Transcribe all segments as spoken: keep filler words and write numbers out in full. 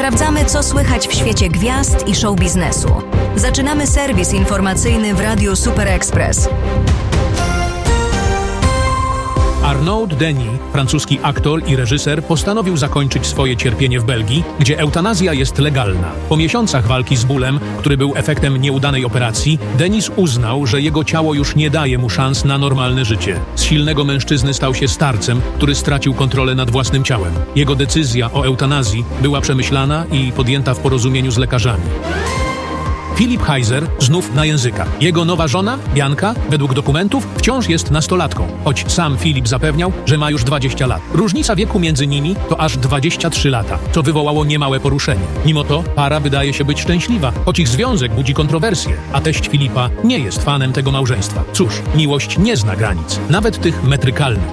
Sprawdzamy, co słychać w świecie gwiazd i show biznesu. Zaczynamy serwis informacyjny w Radiu Super Express. Arnaud Denis, francuski aktor i reżyser, postanowił zakończyć swoje cierpienie w Belgii, gdzie eutanazja jest legalna. Po miesiącach walki z bólem, który był efektem nieudanej operacji, Denis uznał, że jego ciało już nie daje mu szans na normalne życie. Z silnego mężczyzny stał się starcem, który stracił kontrolę nad własnym ciałem. Jego decyzja o eutanazji była przemyślana i podjęta w porozumieniu z lekarzami. Philipp Heiser znów na językach. Jego nowa żona, Bianka, według dokumentów wciąż jest nastolatką, choć sam Filip zapewniał, że ma już dwadzieścia lat. Różnica wieku między nimi to aż dwadzieścia trzy lata, co wywołało niemałe poruszenie. Mimo to para wydaje się być szczęśliwa, choć ich związek budzi kontrowersje, a teść Filipa nie jest fanem tego małżeństwa. Cóż, miłość nie zna granic, nawet tych metrykalnych.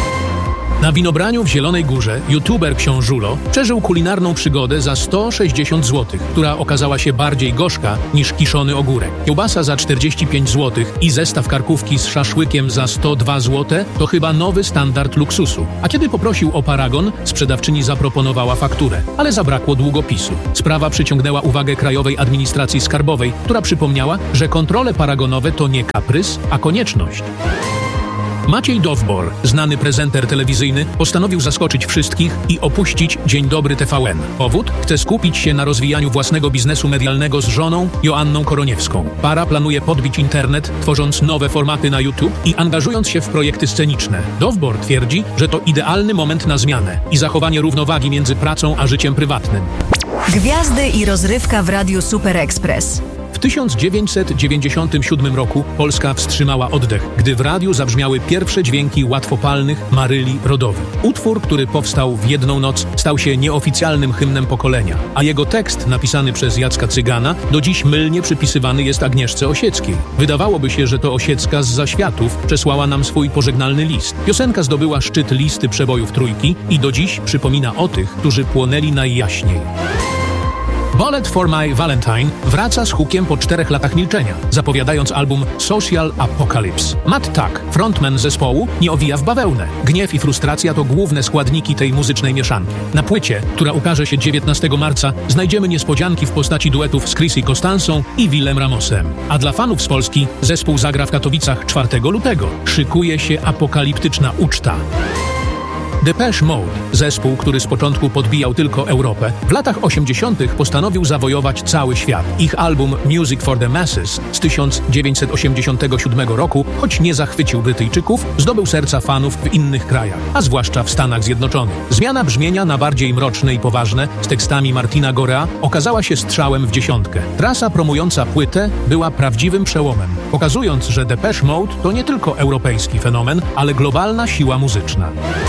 Na winobraniu w Zielonej Górze youtuber Książulo przeżył kulinarną przygodę za sto sześćdziesiąt złotych, która okazała się bardziej gorzka niż kiszony ogórek. Kiełbasa za czterdzieści pięć złotych i zestaw karkówki z szaszłykiem za sto dwa złote to chyba nowy standard luksusu. A kiedy poprosił o paragon, sprzedawczyni zaproponowała fakturę, ale zabrakło długopisu. Sprawa przyciągnęła uwagę Krajowej Administracji Skarbowej, która przypomniała, że kontrole paragonowe to nie kaprys, a konieczność. Maciej Dowbor, znany prezenter telewizyjny, postanowił zaskoczyć wszystkich i opuścić Dzień Dobry T V N. Powód? Chce skupić się na rozwijaniu własnego biznesu medialnego z żoną Joanną Koroniewską. Para planuje podbić internet, tworząc nowe formaty na YouTube i angażując się w projekty sceniczne. Dowbor twierdzi, że to idealny moment na zmianę i zachowanie równowagi między pracą a życiem prywatnym. Gwiazdy i rozrywka w Radiu Super Express. W tysiąc dziewięćset dziewięćdziesiątym siódmym roku Polska wstrzymała oddech, gdy w radiu zabrzmiały pierwsze dźwięki łatwopalnych Maryli rodowych. Utwór, który powstał w jedną noc, stał się nieoficjalnym hymnem pokolenia, a jego tekst, napisany przez Jacka Cygana, do dziś mylnie przypisywany jest Agnieszce Osieckiej. Wydawałoby się, że to Osiecka z zaświatów przesłała nam swój pożegnalny list. Piosenka zdobyła szczyt listy przebojów Trójki i do dziś przypomina o tych, którzy płonęli najjaśniej. Bullet for My Valentine wraca z hukiem po czterech latach milczenia, zapowiadając album Social Apocalypse. Matt Tuck, frontman zespołu, nie owija w bawełnę. Gniew i frustracja to główne składniki tej muzycznej mieszanki. Na płycie, która ukaże się dziewiętnastego marca, znajdziemy niespodzianki w postaci duetów z Chrissy Costansą i Willem Ramosem. A dla fanów z Polski zespół zagra w Katowicach czwartego lutego. Szykuje się apokaliptyczna uczta. Depeche Mode, zespół, który z początku podbijał tylko Europę, w latach osiemdziesiątych postanowił zawojować cały świat. Ich album Music for the Masses z tysiąc dziewięćset osiemdziesiątego siódmego roku, choć nie zachwycił Brytyjczyków, zdobył serca fanów w innych krajach, a zwłaszcza w Stanach Zjednoczonych. Zmiana brzmienia na bardziej mroczne i poważne, z tekstami Martina Gorea, okazała się strzałem w dziesiątkę. Trasa promująca płytę była prawdziwym przełomem, pokazując, że Depeche Mode to nie tylko europejski fenomen, ale globalna siła muzyczna.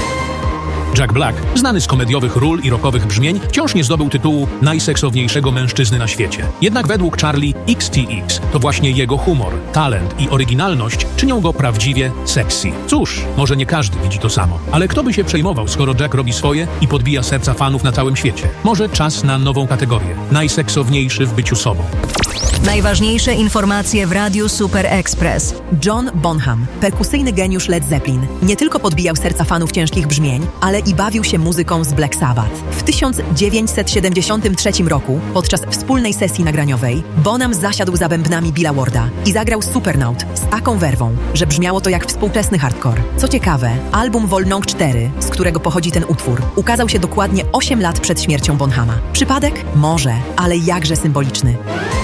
Jack Black, znany z komediowych ról i rockowych brzmień, wciąż nie zdobył tytułu najseksowniejszego mężczyzny na świecie. Jednak według Charlie X T X to właśnie jego humor, talent i oryginalność czynią go prawdziwie sexy. Cóż, może nie każdy widzi to samo, ale kto by się przejmował, skoro Jack robi swoje i podbija serca fanów na całym świecie? Może czas na nową kategorię. Najseksowniejszy w byciu sobą. Najważniejsze informacje w Radiu Super Express. John Bonham, perkusyjny geniusz Led Zeppelin, nie tylko podbijał serca fanów ciężkich brzmień, ale i bawił się muzyką z Black Sabbath. W tysiąc dziewięćset siedemdziesiątym trzecim roku, podczas wspólnej sesji nagraniowej, Bonham zasiadł za bębnami Billa Warda i zagrał Supernaut z taką werwą, że brzmiało to jak współczesny hardcore. Co ciekawe, album Volnong cztery, z którego pochodzi ten utwór, ukazał się dokładnie osiem lat przed śmiercią Bonhama. Przypadek? Może, ale jakże symboliczny.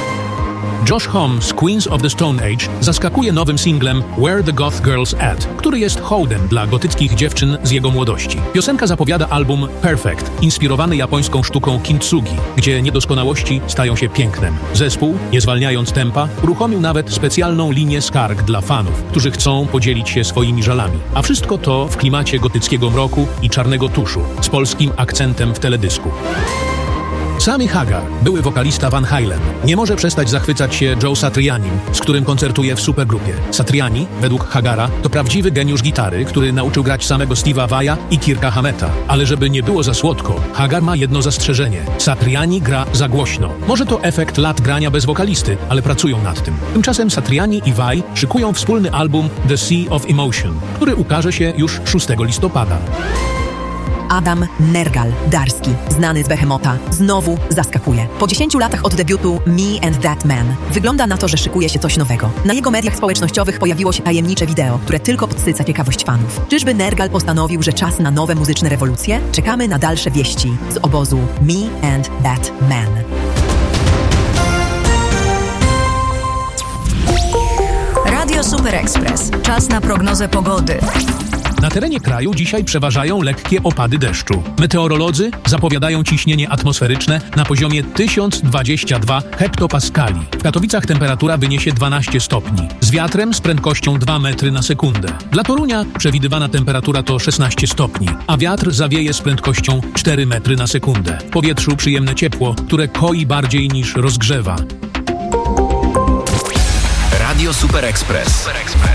Josh Homme z Queens of the Stone Age zaskakuje nowym singlem Where the Goth Girls At, który jest hołdem dla gotyckich dziewczyn z jego młodości. Piosenka zapowiada album Perfect, inspirowany japońską sztuką kintsugi, gdzie niedoskonałości stają się pięknem. Zespół, nie zwalniając tempa, uruchomił nawet specjalną linię skarg dla fanów, którzy chcą podzielić się swoimi żalami. A wszystko to w klimacie gotyckiego mroku i czarnego tuszu, z polskim akcentem w teledysku. Sammy Hagar, były wokalista Van Halen, nie może przestać zachwycać się Joe Satrianim, z którym koncertuje w supergrupie. Satriani, według Hagara, to prawdziwy geniusz gitary, który nauczył grać samego Steve'a Vai'a i Kirka Hameta. Ale żeby nie było za słodko, Hagar ma jedno zastrzeżenie. Satriani gra za głośno. Może to efekt lat grania bez wokalisty, ale pracują nad tym. Tymczasem Satriani i Vai szykują wspólny album The Sea of Emotion, który ukaże się już szóstego listopada. Adam Nergal-Darski, znany z Behemota, znowu zaskakuje. Po dziesięciu latach od debiutu Me and That Man wygląda na to, że szykuje się coś nowego. Na jego mediach społecznościowych pojawiło się tajemnicze wideo, które tylko podsyca ciekawość fanów. Czyżby Nergal postanowił, że czas na nowe muzyczne rewolucje? Czekamy na dalsze wieści z obozu Me and That Man. Radio Super Express. Czas na prognozę pogody. Na terenie kraju dzisiaj przeważają lekkie opady deszczu. Meteorolodzy zapowiadają ciśnienie atmosferyczne na poziomie tysiąc dwadzieścia dwa hektopaskali. W Katowicach temperatura wyniesie dwanaście stopni. Z wiatrem z prędkością dwa metry na sekundę. Dla Torunia przewidywana temperatura to szesnaście stopni, a wiatr zawieje z prędkością cztery metry na sekundę. W powietrzu przyjemne ciepło, które koi bardziej niż rozgrzewa. Radio Super Express.